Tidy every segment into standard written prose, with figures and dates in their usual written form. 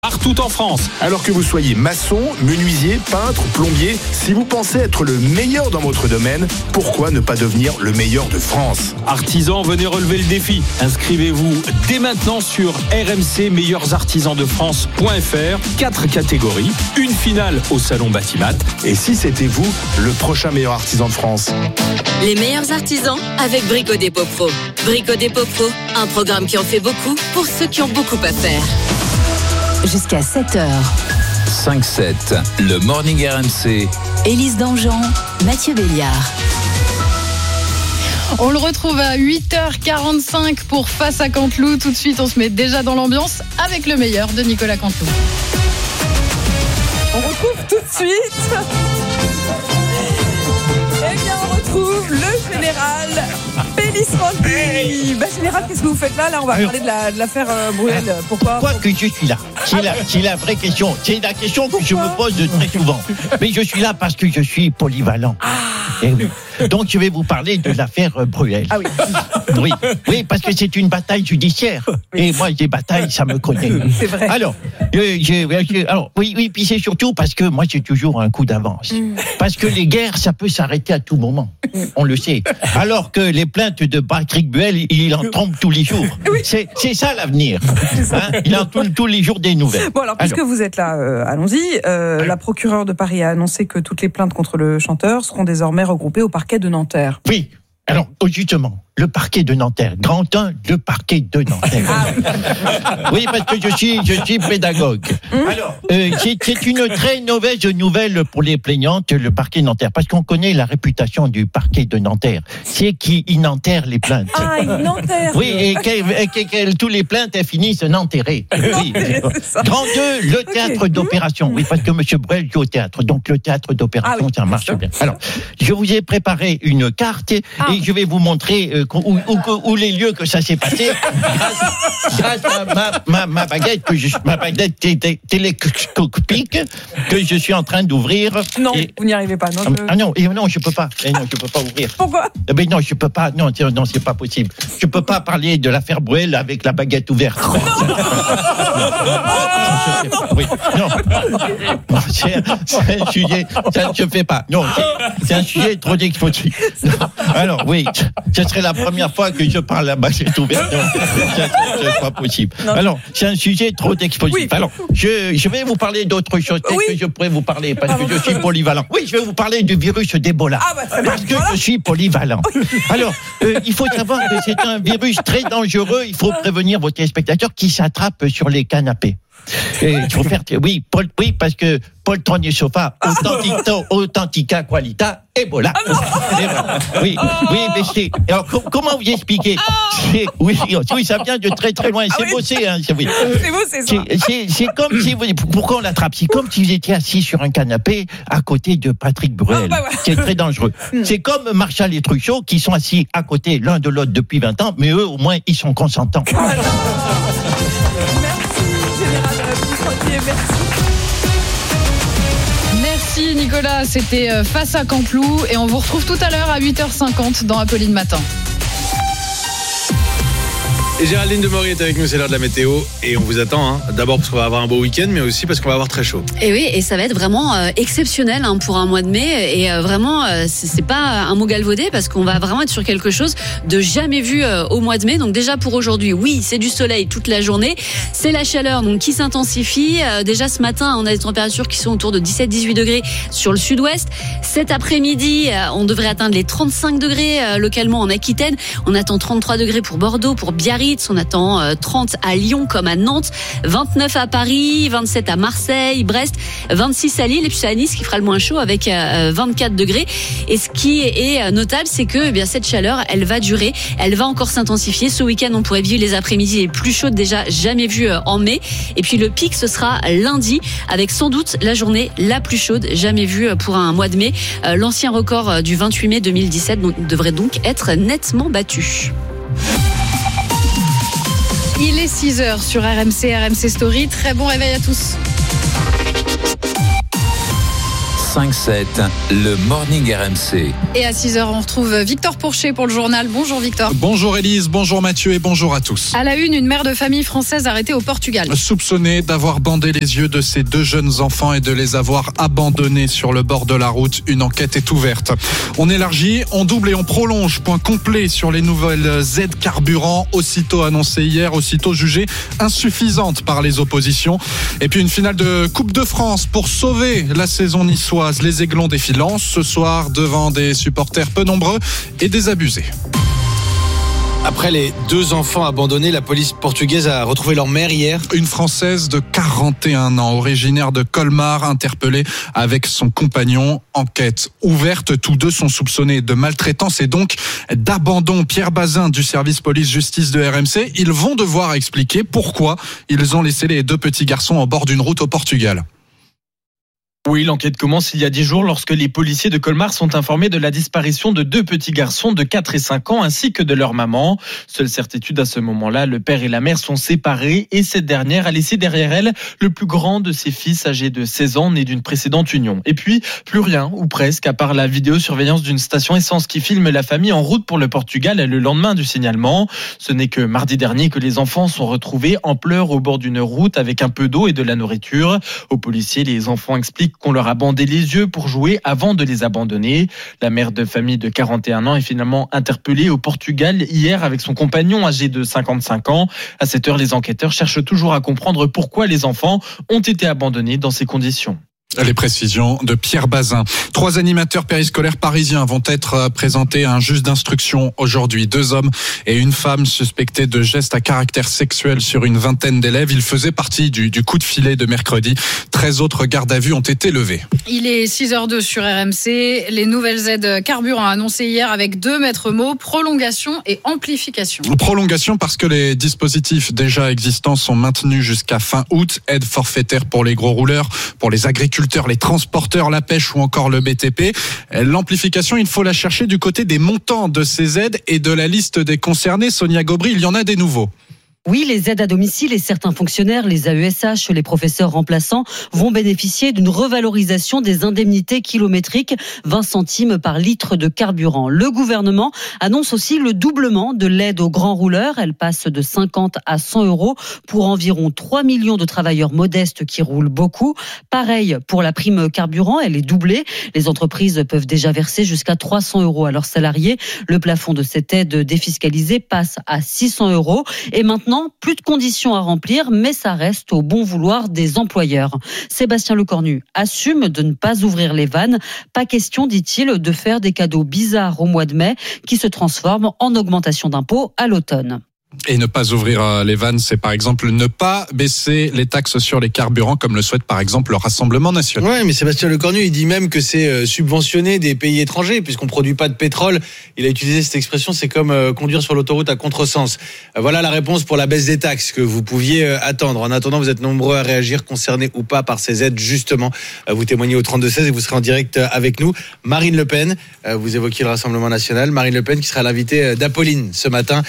Partout en France. Alors que vous soyez maçon, menuisier, peintre, plombier, si vous pensez être le meilleur dans votre domaine, pourquoi ne pas devenir le meilleur de France ? Artisans, venez relever le défi. Inscrivez-vous dès maintenant sur rmcmeilleursartisansdefrance.fr. 4 catégories, une finale au salon Batimat. Et si c'était vous, le prochain meilleur artisan de France ? Les meilleurs artisans avec Brico Dépôt Pro. Brico Dépôt Pro, un programme qui en fait beaucoup pour ceux qui ont beaucoup à faire. Jusqu'à 7h. 5-7, le Morning RMC. Élise Dangean, Mathieu Béliard. On le retrouve à 8h45 pour Face à Canteloup. Tout de suite, on se met déjà dans l'ambiance avec le meilleur de Nicolas Canteloup. On retrouve tout de suite. Eh bien, on retrouve le général Pellistrandi. Hey, général, qu'est-ce que vous faites là ? On va parler de l'affaire Bruel. Pourquoi que je suis là ? C'est la vraie question. C'est la question que je me pose très souvent. Mais je suis là parce que je suis polyvalent. Et oui. Donc, je vais vous parler de l'affaire Bruel. Ah oui. Oui, parce que c'est une bataille judiciaire. Et moi, des batailles, ça me connaît. C'est vrai. Alors, oui, puis c'est surtout parce que moi, j'ai toujours un coup d'avance. Parce que les guerres, ça peut s'arrêter à tout moment. On le sait. Alors que les plaintes de Patrick Bruel, il en tombe tous les jours. Oui. C'est ça l'avenir. Il en tombe tous les jours des nouvelles. Bon, alors, puisque vous êtes là, allons-y. La procureure de Paris a annoncé que toutes les plaintes contre le chanteur seront désormais regroupées au parquet de Nanterre. Oui. Alors, justement, le parquet de Nanterre. Grand 1, le parquet de Nanterre. Oui, parce que je suis pédagogue. Alors, c'est une très mauvaise nouvelle pour les plaignantes, le parquet de Nanterre, parce qu'on connaît la réputation du parquet de Nanterre. C'est qu'il enterre les plaintes. Ah, il enterre. Oui, et tous les plaintes, elles finissent enterrées. Oui. Grand 2, le théâtre d'opération. Oui, parce que M. Bruel joue au théâtre. Donc, le théâtre d'opération, ça marche bien. Alors, je vous ai préparé une carte et je vais vous montrer où les lieux que ça s'est passé grâce à ma baguette télescopique que je suis en train d'ouvrir. Non, vous n'y arrivez pas. Non, je peux pas. Non, je peux pas ouvrir. Pourquoi ? Non, je peux pas. Non, c'est pas possible. Je peux pas parler de l'affaire Bruel avec la baguette ouverte. Non, c'est un sujet. Ça ne se fait pas. Non, c'est un sujet trop explosif. Alors oui, ce serait la première fois que je parle à la baguette ouverte. C'est pas possible. Non. Alors, c'est un sujet trop explosif. Oui. Alors, je vais vous parler d'autre chose que je pourrais vous parler parce que je suis polyvalent. Oui, je vais vous parler du virus d'Ebola. Parce que je suis polyvalent. Alors, il faut savoir que c'est un virus très dangereux. Il faut prévenir vos téléspectateurs qui s'attrapent sur les canapés. Et il faut faire, parce que poltrone sofa, authentica qualita, Ebola. Oui, mais c'est. Alors, comment vous expliquer ? Oui, ça vient de très très loin. C'est bossé, hein. C'est bossé, ça. C'est comme si vous. Pourquoi on l'attrape ? C'est comme si vous étiez assis sur un canapé à côté de Patrick Bruel. C'est très dangereux. C'est comme Marshall et Truchot qui sont assis à côté l'un de l'autre depuis 20 ans, mais eux, au moins, ils sont consentants. Merci Nicolas, c'était Face à Canteloup et on vous retrouve tout à l'heure à 8h50 dans Apolline Matin. Et Géraldine Demory est avec nous, c'est l'heure de la météo et on vous attend, d'abord parce qu'on va avoir un beau week-end mais aussi parce qu'on va avoir très chaud. Et oui, et ça va être vraiment exceptionnel pour un mois de mai et vraiment c'est pas un mot galvaudé parce qu'on va vraiment être sur quelque chose de jamais vu au mois de mai. Donc déjà pour aujourd'hui, oui, c'est du soleil toute la journée, c'est la chaleur donc qui s'intensifie. Déjà ce matin, on a des températures qui sont autour de 17-18 degrés sur le sud-ouest. Cet après-midi, on devrait atteindre les 35 degrés localement en Aquitaine. On attend 33 degrés pour Bordeaux, pour Biarritz. On attend 30 à Lyon comme à Nantes, 29 à Paris, 27 à Marseille, Brest, 26 à Lille et puis c'est à Nice qui fera le moins chaud avec 24 degrés. Et ce qui est notable, c'est que cette chaleur, elle va durer, elle va encore s'intensifier. Ce week-end, on pourrait vivre les après-midi les plus chaudes déjà jamais vues en mai. Et puis le pic, ce sera lundi avec sans doute la journée la plus chaude jamais vue pour un mois de mai. L'ancien record du 28 mai 2017 devrait donc être nettement battu. Il est 6h sur RMC Story. Très bon réveil à tous. 5-7, le Morning RMC. Et à 6h, on retrouve Victor Pourchet pour le journal. Bonjour Victor. Bonjour Élise, bonjour Mathieu et bonjour à tous. À la une mère de famille française arrêtée au Portugal. Soupçonnée d'avoir bandé les yeux de ses 2 jeunes enfants et de les avoir abandonnés sur le bord de la route, une enquête est ouverte. On élargit, on double et on prolonge. Point complet sur les nouvelles aides carburant, aussitôt annoncées hier, aussitôt jugées insuffisantes par les oppositions. Et puis une finale de Coupe de France pour sauver la saison niçoise. Les Aiglons défilant ce soir devant des supporters peu nombreux et désabusés. Après les 2 enfants abandonnés, la police portugaise a retrouvé leur mère hier. Une Française de 41 ans, originaire de Colmar, interpellée avec son compagnon. Enquête ouverte, tous 2 sont soupçonnés de maltraitance et donc d'abandon. Pierre Bazin du service police-justice de RMC, ils vont devoir expliquer pourquoi ils ont laissé les 2 petits garçons en bord d'une route au Portugal. Oui, l'enquête commence il y a 10 jours lorsque les policiers de Colmar sont informés de la disparition de 2 petits garçons de 4 et 5 ans ainsi que de leur maman. Seule certitude à ce moment-là, le père et la mère sont séparés et cette dernière a laissé derrière elle le plus grand de ses fils âgé de 16 ans né d'une précédente union. Et puis, plus rien ou presque à part la vidéosurveillance d'une station essence qui filme la famille en route pour le Portugal le lendemain du signalement. Ce n'est que mardi dernier que les enfants sont retrouvés en pleurs au bord d'une route avec un peu d'eau et de la nourriture. Aux policiers, les enfants expliquent qu'on leur a bandé les yeux pour jouer avant de les abandonner. La mère de famille de 41 ans est finalement interpellée au Portugal hier avec son compagnon âgé de 55 ans. À cette heure, les enquêteurs cherchent toujours à comprendre pourquoi les enfants ont été abandonnés dans ces conditions. Les précisions de Pierre Bazin. 3 animateurs périscolaires parisiens vont être présentés à un juge d'instruction aujourd'hui. 2 hommes et une femme suspectés de gestes à caractère sexuel sur une vingtaine d'élèves. Ils faisaient partie du coup de filet de mercredi. 13 autres gardes à vue ont été levés. Il est 6h02 sur RMC. Les nouvelles aides carburant annoncées hier avec 2 maîtres mots, prolongation et amplification. Prolongation parce que les dispositifs déjà existants sont maintenus jusqu'à fin août. Aide forfaitaire pour les gros rouleurs, pour les agriculteurs, les transporteurs, la pêche ou encore le BTP. L'amplification, il faut la chercher du côté des montants de ces aides et de la liste des concernés. Sonia Gobry, il y en a des nouveaux. Oui, les aides à domicile et certains fonctionnaires, les AESH, les professeurs remplaçants, vont bénéficier d'une revalorisation des indemnités kilométriques, 20 centimes par litre de carburant. Le gouvernement annonce aussi le doublement de l'aide aux grands rouleurs. Elle passe de 50 à 100 euros pour environ 3 millions de travailleurs modestes qui roulent beaucoup. Pareil pour la prime carburant, elle est doublée. Les entreprises peuvent déjà verser jusqu'à 300 euros à leurs salariés. Le plafond de cette aide défiscalisée passe à 600 euros. Et maintenant, plus de conditions à remplir, mais ça reste au bon vouloir des employeurs. Sébastien Lecornu assume de ne pas ouvrir les vannes. Pas question, dit-il, de faire des cadeaux bizarres au mois de mai qui se transforment en augmentation d'impôts à l'automne. Et ne pas ouvrir les vannes, c'est par exemple ne pas baisser les taxes sur les carburants, comme le souhaite par exemple le Rassemblement national. Oui, mais Sébastien Lecornu, il dit même que c'est subventionner des pays étrangers, puisqu'on ne produit pas de pétrole. Il a utilisé cette expression, c'est comme conduire sur l'autoroute à contresens. Voilà la réponse pour la baisse des taxes que vous pouviez attendre. En attendant, vous êtes nombreux à réagir, concernés ou pas par ces aides, justement. Vous témoignez au 32-16 et vous serez en direct avec nous. Marine Le Pen, vous évoquiez le Rassemblement national. Marine Le Pen qui sera l'invitée d'Apolline ce matin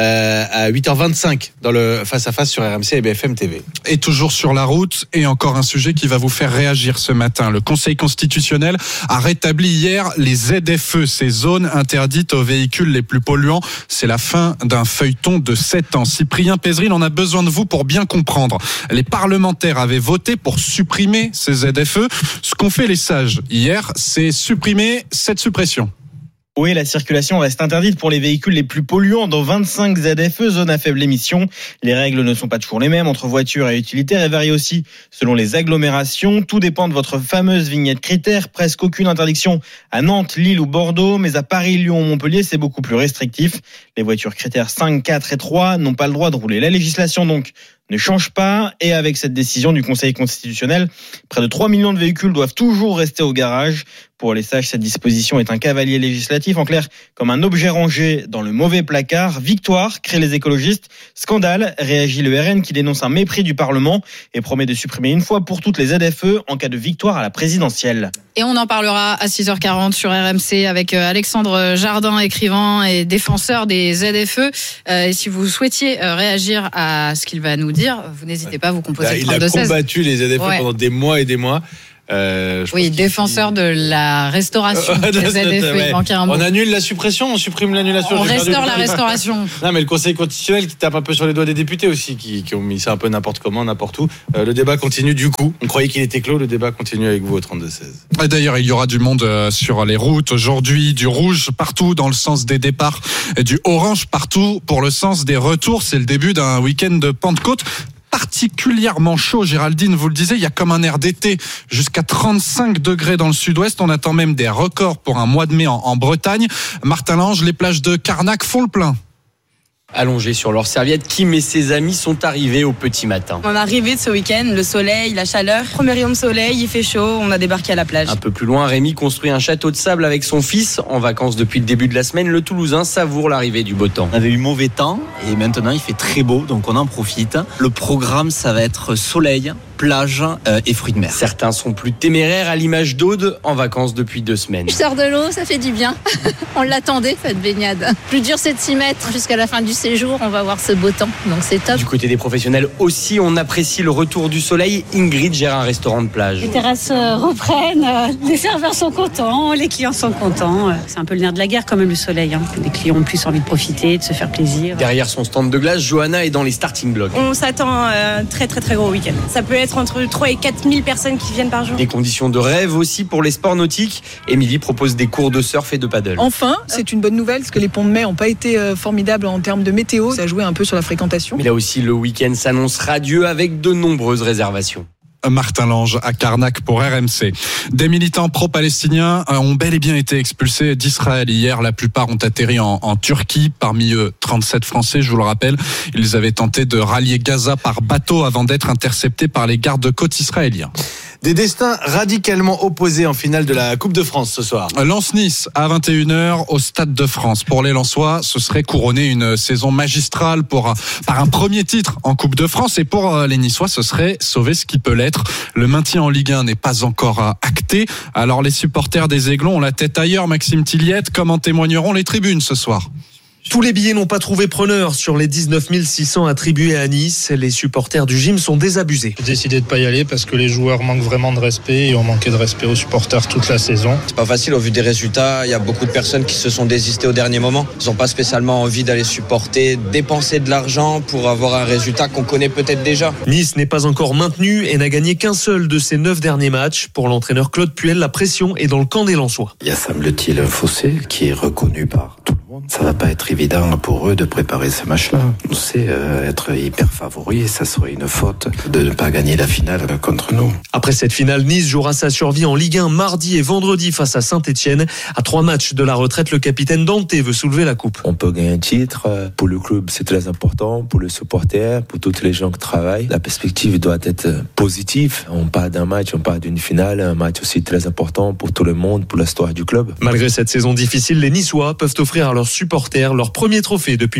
à 8h25 dans le face-à-face sur RMC et BFM TV. Et toujours sur la route, et encore un sujet qui va vous faire réagir ce matin. Le Conseil constitutionnel a rétabli hier les ZFE, ces zones interdites aux véhicules les plus polluants. C'est la fin d'un feuilleton de 7 ans. Cyprien Pézeril, on a besoin de vous pour bien comprendre. Les parlementaires avaient voté pour supprimer ces ZFE. Ce qu'ont fait les sages hier, c'est supprimer cette suppression. Oui, la circulation reste interdite pour les véhicules les plus polluants dans 25 ZFE, zones à faible émission. Les règles ne sont pas toujours les mêmes entre voitures et utilitaires et varient aussi selon les agglomérations. Tout dépend de votre fameuse vignette critère. Presque aucune interdiction à Nantes, Lille ou Bordeaux, mais à Paris, Lyon ou Montpellier, c'est beaucoup plus restrictif. Les voitures critères 5, 4 et 3 n'ont pas le droit de rouler. La législation donc ne change pas, et avec cette décision du Conseil constitutionnel, près de 3 millions de véhicules doivent toujours rester au garage. Pour les sages, cette disposition est un cavalier législatif, en clair, comme un objet rangé dans le mauvais placard. Victoire, créent les écologistes. Scandale, réagit le RN qui dénonce un mépris du Parlement et promet de supprimer une fois pour toutes les ZFE en cas de victoire à la présidentielle. Et on en parlera à 6h40 sur RMC avec Alexandre Jardin, écrivain et défenseur des ZFE. Et si vous souhaitiez réagir à ce qu'il va nous dire, vous n'hésitez pas, vous composez le 32-16. Il a combattu les ZFE pendant des mois et des mois. Défenseur de la restauration des ZFE. On annule la suppression, on supprime l'annulation. On restaure la restauration. Non, mais le Conseil constitutionnel qui tape un peu sur les doigts des députés aussi, qui ont mis ça un peu n'importe comment, n'importe où. Le débat continue du coup. On croyait qu'il était clos, le débat continue avec vous au 32-16. Et d'ailleurs, il y aura du monde sur les routes aujourd'hui, du rouge partout dans le sens des départs et du orange partout pour le sens des retours. C'est le début d'un week-end de Pentecôte. Particulièrement chaud, Géraldine, vous le disiez, il y a comme un air d'été jusqu'à 35 degrés dans le sud-ouest. On attend même des records pour un mois de mai en Bretagne. Martin Lange, les plages de Carnac font le plein. Allongés sur leurs serviettes, Kim et ses amis sont arrivés au petit matin. On est arrivé de ce week-end, le soleil, la chaleur. Premier rayon de soleil, il fait chaud, on a débarqué à la plage. Un peu plus loin, Rémi construit un château de sable avec son fils. En vacances depuis le début de la semaine, le Toulousain savoure l'arrivée du beau temps. On avait eu mauvais temps et maintenant il fait très beau, donc on en profite. Le programme, ça va être soleil, plage et fruits de mer. Certains sont plus téméraires, à l'image d'Aude, en vacances depuis 2 semaines. Je sors de l'eau, ça fait du bien. On l'attendait, cette baignade. Plus dur, c'est de s'y mettre jusqu'à la fin du séjour. On va voir ce beau temps, donc c'est top. Du côté des professionnels aussi, on apprécie le retour du soleil. Ingrid gère un restaurant de plage. Les terrasses reprennent, les serveurs sont contents, les clients sont contents. C'est un peu le nerf de la guerre quand même, le soleil. Les clients ont plus envie de profiter, de se faire plaisir. Derrière son stand de glace, Johanna est dans les starting blocks. On s'attend à un très très très gros week-end. Ça peut être entre 3 et 4 000 personnes qui viennent par jour. Des conditions de rêve aussi pour les sports nautiques. Émilie propose des cours de surf et de paddle. Enfin, c'est une bonne nouvelle parce que les ponts de mai n'ont pas été formidables en termes de météo. Ça a joué un peu sur la fréquentation. Mais là aussi, le week-end s'annonce radieux avec de nombreuses réservations. Martin Lange à Carnac pour RMC. Des militants pro-palestiniens ont bel et bien été expulsés d'Israël hier. La plupart ont atterri en Turquie. Parmi eux, 37 Français, je vous le rappelle. Ils avaient tenté de rallier Gaza par bateau avant d'être interceptés par les gardes-côtes israéliens. Des destins radicalement opposés en finale de la Coupe de France ce soir. Lens-Nice à 21h au Stade de France. Pour les Lensois, ce serait couronner une saison magistrale par un premier titre en Coupe de France. Et pour les Niçois, ce serait sauver ce qui peut l'être. Le maintien en Ligue 1 n'est pas encore acté. Alors les supporters des Aiglons ont la tête ailleurs, Maxime Tilliette, comme en témoigneront les tribunes ce soir. Tous les billets n'ont pas trouvé preneur sur les 19 600 attribués à Nice. Les supporters du gym sont désabusés. J'ai décidé de ne pas y aller parce que les joueurs manquent vraiment de respect et ont manqué de respect aux supporters toute la saison. C'est pas facile au vu des résultats. Il y a beaucoup de personnes qui se sont désistées au dernier moment. Ils n'ont pas spécialement envie d'aller supporter, dépenser de l'argent pour avoir un résultat qu'on connaît peut-être déjà. Nice n'est pas encore maintenu et n'a gagné qu'un seul de ses 9 derniers matchs. Pour l'entraîneur Claude Puel, la pression est dans le camp des Lensois. Il y a, semble-t-il, un fossé qui est reconnu par tout le monde. Ça va pas être évident pour eux de préparer ce match-là. On sait être hyper favori, ça serait une faute de ne pas gagner la finale contre nous. Après cette finale, Nice jouera sa survie en Ligue 1 mardi et vendredi face à Saint-Etienne. À 3 matchs de la retraite, le capitaine Dante veut soulever la coupe. On peut gagner un titre. Pour le club, c'est très important. Pour les supporters, pour toutes les gens qui travaillent. La perspective doit être positive. On parle d'un match, on parle d'une finale. Un match aussi très important pour tout le monde, pour l'histoire du club. Malgré cette saison difficile, les Niçois peuvent offrir à leurs supporters leur premier trophée depuis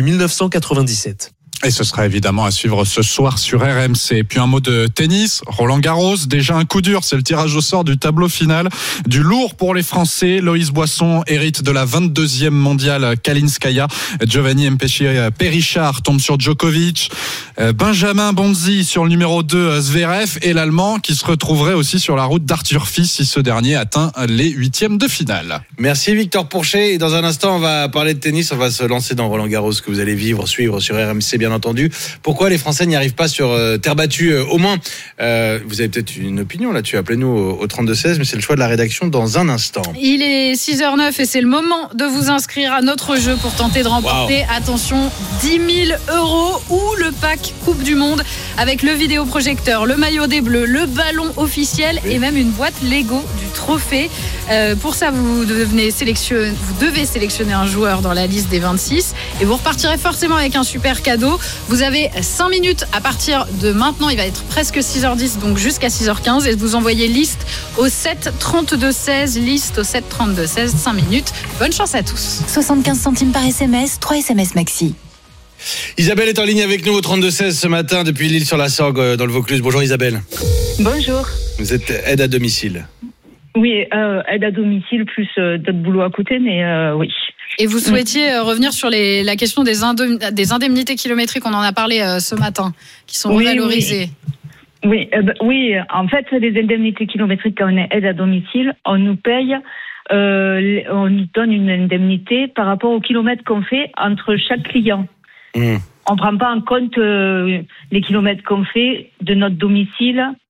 1997. Et ce sera évidemment à suivre ce soir sur RMC. Puis un mot de tennis, Roland Garros, déjà un coup dur, c'est le tirage au sort du tableau final. Du lourd pour les Français, Loïs Boisson hérite de la 22e mondiale Kalinskaya. Giovanni Mpéchichard tombe sur Djokovic. Benjamin Bonzi sur le numéro 2 Zverev et l'Allemand qui se retrouverait aussi sur la route d'Arthur Fils si ce dernier atteint les 8e de finale. Merci Victor Pourchet. Et dans un instant, on va parler de tennis. On va se lancer dans Roland Garros que vous allez suivre sur RMC bien entendu. Pourquoi les Français n'y arrivent pas sur terre battue au moins vous avez peut-être une opinion là-dessus. Appelez-nous au 32-16, mais c'est le choix de la rédaction dans un instant. Il est 6h09 et c'est le moment de vous inscrire à notre jeu pour tenter de remporter, attention, 10 000 € ou le pack Coupe du Monde avec le vidéoprojecteur, le maillot des Bleus, le ballon officiel et même une boîte Lego du trophée. Pour ça, vous devez sélectionner un joueur dans la liste des 26 et vous repartirez forcément avec un super cadeau. Vous avez 5 minutes à partir de maintenant, il va être presque 6h10, donc jusqu'à 6h15 et vous envoyez liste au 7 32 16, liste au 7 32 16, 5 minutes. Bonne chance à tous. 75 centimes par SMS, 3 SMS maxi. Isabelle est en ligne avec nous au 32-16 ce matin depuis l'Île-sur-la-Sorgue dans le Vaucluse. Bonjour Isabelle. Bonjour. Vous êtes aide à domicile. Oui, aide à domicile plus d'autres boulots à côté, mais oui. Et vous souhaitiez revenir sur la question des indemnités kilométriques, on en a parlé ce matin, qui sont revalorisées. Oui, en fait, les indemnités kilométriques quand on est aide à domicile, on nous paye, on nous donne une indemnité par rapport au kilomètre qu'on fait entre chaque client. On ne prend pas en compte les kilomètres qu'on fait de notre domicile